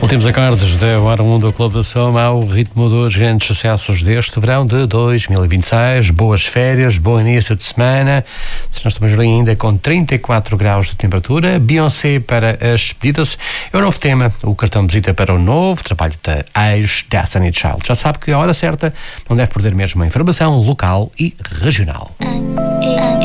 Últimos acordes da Hora 1 do Clube da Soma ao ritmo dos grandes sucessos deste verão de 2026. Boas férias, bom início de semana. Se nós estamos ainda com 34 graus de temperatura. Beyoncé para as despedidas. É o novo tema, o cartão de visita para o novo trabalho da ex-Destiny Child. Já sabe que a hora certa não deve perder mesmo a informação local e regional.